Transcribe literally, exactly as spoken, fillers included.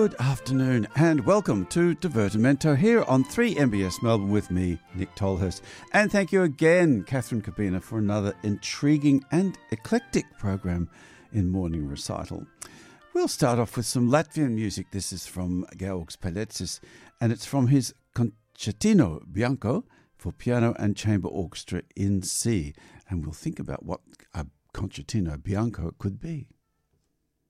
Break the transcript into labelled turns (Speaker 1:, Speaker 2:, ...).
Speaker 1: Good afternoon and welcome to Divertimento here on three M B S Melbourne with me, Nick Tolhurst. And thank you again, Catherine Kabina, for another intriguing and eclectic program in Morning Recital. We'll start off with some Latvian music. This is from Georgs Paletsis and it's from his Concertino Bianco for piano and chamber orchestra in C. And we'll think about what a Concertino Bianco could be.